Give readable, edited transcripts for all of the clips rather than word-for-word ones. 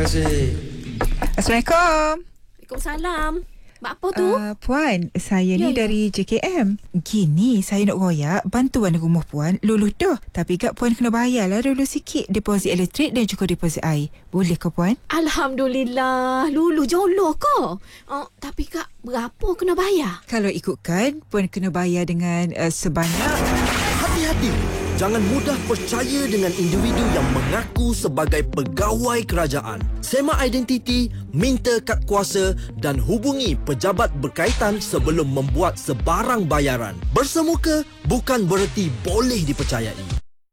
kasih. Assalamualaikum. Waalaikumsalam. Mak apa tu? Puan, saya ni dari JKM. Gini, saya nak royak bantuan rumah Puan luluh dah. Tapi kak Puan kena bayarlah dulu sikit deposit elektrik dan juga deposit air. Boleh ke Puan? Alhamdulillah. Lulu joloh ke? Tapi kak, berapa kena bayar? Kalau ikutkan, Puan kena bayar dengan sebanyak... Hati-hati. Jangan mudah percaya dengan individu yang mengaku sebagai pegawai kerajaan. Semak identiti, minta kad kuasa dan hubungi pejabat berkaitan sebelum membuat sebarang bayaran. Bersemuka bukan bererti boleh dipercayai.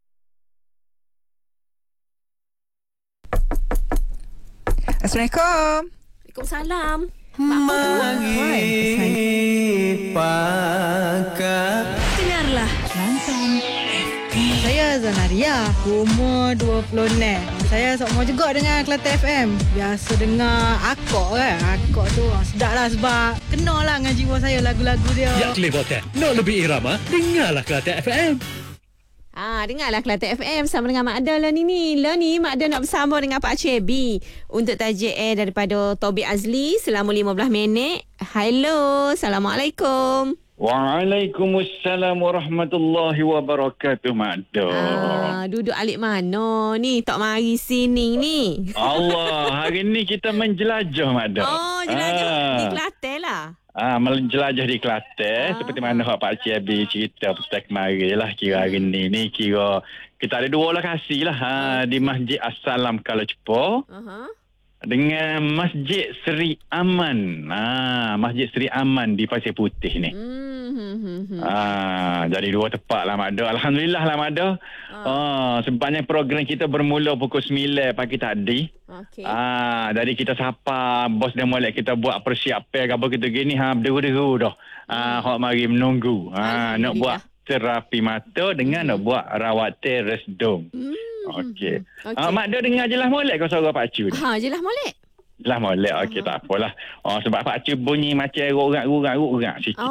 Assalamualaikum. Waalaikumsalam. Mak apa tu? Dengarlah. Saya Zanaria, umur 26. Saya sama juga dengan Kelantan FM. Biasa dengar Akok kan. Akok tu sedap lah sebab kena lah dengan jiwa saya lagu-lagu dia. Ya, clever kan? Nak lebih irama? Dengarlah Kelantan FM. Dengarlah Kelantan FM sama dengan Mak Ada lah ni. Lah ni Mak Ada nak bersama dengan Pak Cebi untuk tajuk daripada Tobik Azli selama 15 minit. Hello, Assalamualaikum. Waalaikumsalam warahmatullahi wabarakatuh, Mak Do. Duduk alik mana ni? Tak mari sini ni. Allah, hari ni kita menjelajah, Mak Do. Jelajah di Kelantan lah. Menjelajah di Kelantan seperti mana Pak Cik Abi cerita petang kemarin lah. Kira hari ni kira kita ada dua lokasi lah di Masjid As-Salam Kuala Lumpur. Dengan Masjid Seri Aman. Masjid Seri Aman di Pasir Putih ni. Jadi dua tempat lah, Mak Do. Alhamdulillah lah, Mak Do. Sebenarnya program kita bermula pukul 9 pagi tadi. Okay. Jadi kita sapa bos dan molek kita buat persiapan apa kita gini berderu-deru dah. Hok mari menunggu. Nak buat terapi mata dengan nak buat rawatan resdung. Okey. Mak Do dengar jelas molek kau suara Pak Cu. Jelas molek. Jelas molek. Okey, tak apalah. Sebab Pak Cu bunyi macam rurak sikit.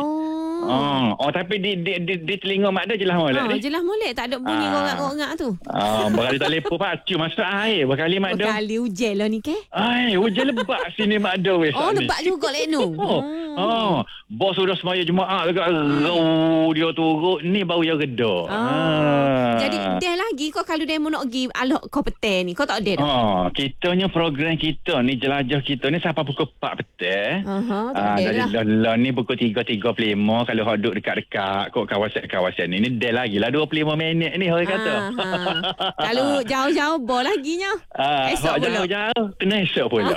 Tapi di telinga Mak Do jelas molek ni. Jelas molek, tak ada bunyi rorak-rorak tu. Berkali telefon Pak Cu masuk air. Berkali Mak Do. Berkali hujan lah ni ke? Hujan lebat sini Mak Do weh. Lebat juga Leno. Bos sudah semaya Jumaat dekat dia turut ni baru dia reda. Jadi dah lagi kau kalau demo nak pergi alok kau petang ni. Kau tak ada dah? Kitanya program kita ni jelajah kita ni sampai pukul 4 petang. Jadi lah ni pukul 3.35 kalau hok duduk dekat-dekat kok kawasan-kawasan ni dah lagi lah 25 minit ni orang kata. Kalau jauh-jauh boleh lagi nya. Esok pula. Jauh-jauh kena esok pula.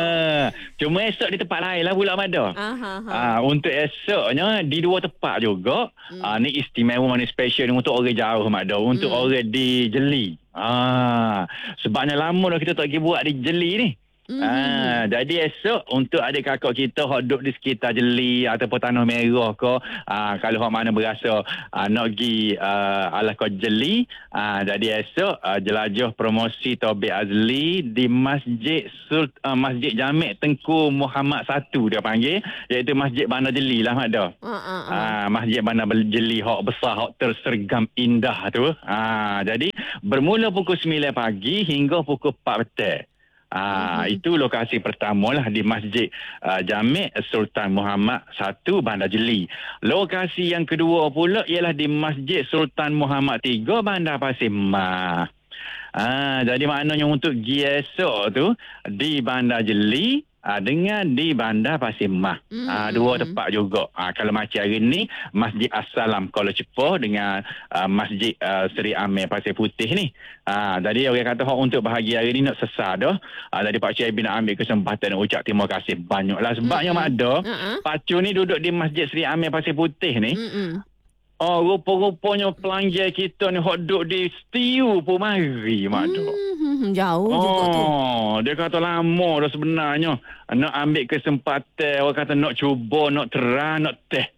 Cuma esok di tempat lain lah pula Mada. Untuk esoknya di dua tempat juga. Ni istimewa, ni special untuk orang jauh Mada. Untuk orang di Jeli. Sebabnya lama dah kita tak pergi buat di Jeli ni. Jadi esok untuk adik kakak kita hok duduk di sekitar Jeli ataupun Tanah Merah ke, kalau hok mana berasa nak pergi ala kau Jeli, jadi esok jelajah promosi Tobik Azli di Masjid Jamek Tengku Muhammad 1 dia panggil, iaitu Masjid Bandar Jeli lah Mak Do. Masjid Bandar Jeli hok besar, hok tersergam indah tu. Jadi bermula pukul 9 pagi hingga pukul 4 petang. Itu lokasi pertama lah di Masjid Jamek Sultan Muhammad 1 Bandar Jeli. Lokasi yang kedua pula ialah di Masjid Sultan Muhammad 3 Bandar Pasir Mas. Jadi maknanya untuk pergi esok tu di Bandar Jeli dengan di Bandar Pasir Mas. Dua tempat juga. Kalau macam hari ni Masjid As-Salam Kuala Lumpur dengan Masjid Seri Aman Pasir Putih ni. Jadi orang kata untuk bahagia hari ni nak sesar dah. Jadi Pak Cik nak ambil kesempatan nak ucap terima kasih banyaklah sebabnya Mak Do. Pak Cu ni duduk di Masjid Seri Aman Pasir Putih ni. Rupa-rupanya pelanggan kita ni hok duduk di Setiu pun mari Mak Do. Jauh juga tu. Dia kata lama dah sebenarnya nak ambil kesempatan, orang kata nak cuba, nak terang, nak teh.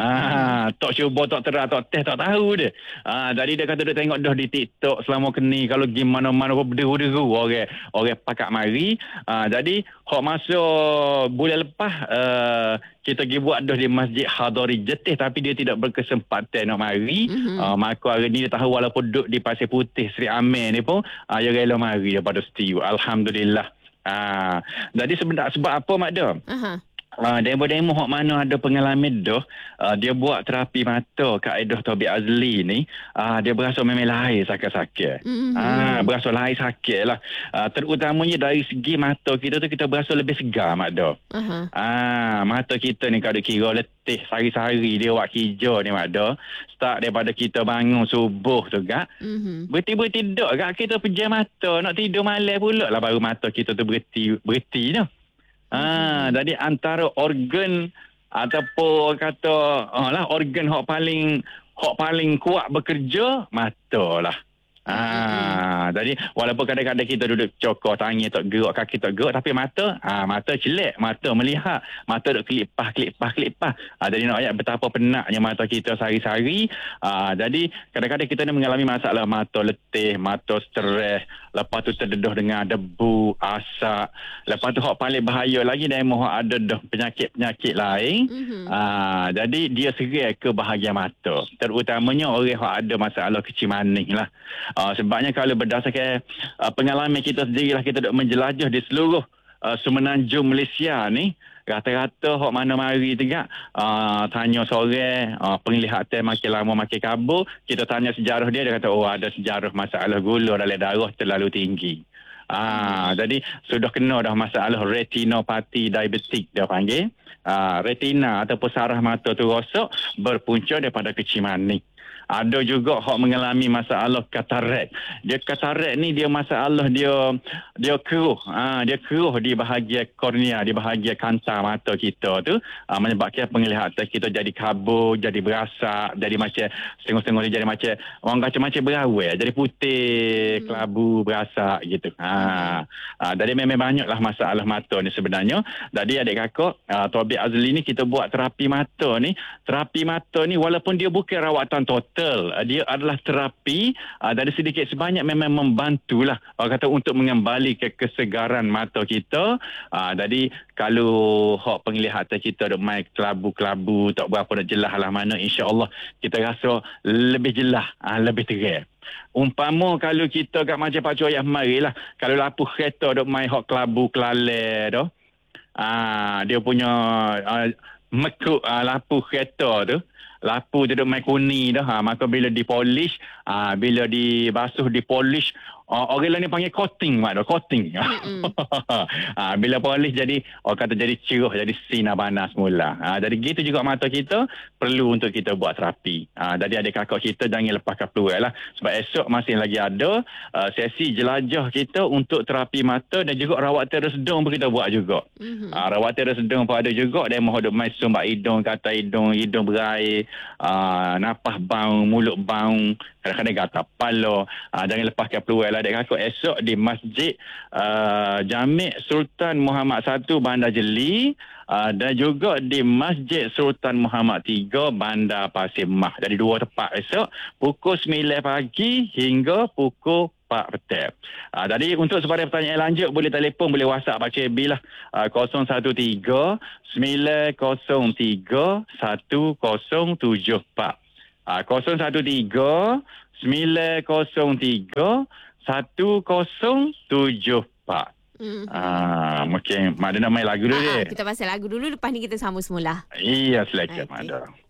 Tak cuba, tak terang, tak teh, tak tahu dia. Jadi dia kata dia tengok dah di TikTok selama keni kalau pergi mana-mana berderu-deru orang pakat mari. Jadi hok masa bulan lepas kita pergi buat dah di Masjid Hadari Jetih tapi dia tidak berkesempatan nak mari. Maka hari ni dia tahu walaupun duduk di Pasir Putih Seri Aman ni pun dia rela mari daripada Setiu. Alhamdulillah. Jadi sebab apa Mak Dom? Demo-demo hok mana ada pengalaman dah, dia buat terapi mata kaedah Tobi Azli ni, dia berasa memang lahir sakit-sakit. Berasa lahir sakit lah. Terutamanya dari segi mata kita tu, kita berasa lebih segar Mak Dom. Mata kita ni kalau kira letih sehari-hari dia buat kerja ni Mak Dom. Start daripada kita bangun subuh tu kak. Berhenti dok kak, kita pejam mata nak tidur malam pula lah baru mata kita tu berhenti tu. Jadi antara organ ataupun kata organ hok paling kuat bekerja mata lah. Jadi walaupun kadang-kadang kita duduk cokor tangan tak gerak, kaki tak gerak, tapi mata celak, mata melihat, mata duk kelipah. Jadi nak ayat betapa penatnya mata kita sehari-hari. Jadi kadang-kadang kita ni mengalami masalah mata letih, mata stres, lepas tu terdedah dengan debu, asap. Lepas tu hak paling bahaya lagi demo hak ada dah penyakit-penyakit lain. Jadi dia serai ke bahagian mata. Terutamanya orang hak ada masalah kecil manis lah. Sebabnya kalau berdasarkan pengalaman kita sendirilah, kita duk menjelajah di seluruh semenanjung Malaysia ni, rata-rata hok mana mari tegak tanya sore penglihatan makin lama makin kabur, kita tanya sejarah dia kata ada sejarah masalah gula dalam darah terlalu tinggi. Jadi sudah kena dah masalah retinopati diabetik dia panggil. Retina ataupun saraf mata tu rosak berpunca daripada kecil manis. Ada juga hak mengalami masalah katarak. Dia katarak ni dia masalah dia keruh. Dia keruh di bahagian kornea, di bahagian kanta mata kita tu, menyebabkan penglihatan kita jadi kabur, jadi berasak, jadi macam setengah-setengah dia jadi macam orang kata macam berawal, jadi putih, kelabu, berasak gitu. Jadi memang banyaklah masalah mata ni sebenarnya. Jadi adik kakak, Tobi Azli ni kita buat terapi mata ni. Terapi mata ni walaupun dia bukan rawatan total, dia adalah terapi dari sedikit sebanyak memang membantulah orang kata untuk mengembali ke kesegaran mata kita. Jadi kalau hak penglihatan kita duk main kelabu-kelabu tak berapa nak jelas lah mana, insya-Allah kita rasa lebih jelas, lebih terang. Umpama kalau kita kat macam Pak Coyah marilah, kalau lapuh kereta duk main hak kelabu kelale tu, dia punya mekuk lapuh kereta tu, lapu tu duk main kuning dah, maka bila dipolish, bila dibasuh dipolish, orang lain panggil coating coating. Bila polish jadi orang kata jadi cerah, jadi sinar panas mula. Jadi gitu juga mata kita perlu untuk kita buat terapi. Jadi adik kakak kita jangan lepaskan peluang lah, sebab esok masih lagi ada sesi jelajah kita untuk terapi mata dan juga rawatan resedung pun kita buat juga. Rawatan resedung pun ada juga, dia mahu duk main sumbat hidung, kata hidung berair, napas bau, mulut bau, kadang-kadang gatal kepala. Jangan lepaskan peluang lah adik kakak, esok di Masjid Jami' Sultan Muhammad I Bandar Jeli, dan juga di Masjid Sultan Muhammad III Bandar Pasir Mas. Jadi dua tempat esok pukul 9 pagi hingga pukul 4 petang. Jadi untuk sebarang pertanyaan lanjut boleh telefon, boleh WhatsApp Pak Cik B lah, 013 903 1074. 013 903 1074. Mungkin Mak Ada nak main lagu dulu dia. Kita pasal lagu dulu, lepas ni kita sambung semula. Iya, silakan Mak Ada.